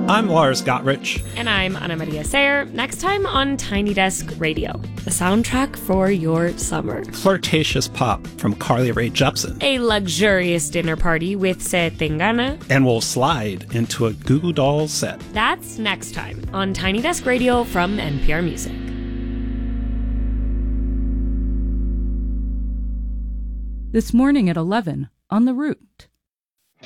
I'm Lars Gottrich. And I'm Ana Maria Sayer. Next time on Tiny Desk Radio, the soundtrack for your summer. Flirtatious pop from Carly Rae Jepsen. A luxurious dinner party with Se Tengana. And we'll slide into a Goo Goo Dolls set. That's next time on Tiny Desk Radio from NPR Music. This morning at 11 on The Root.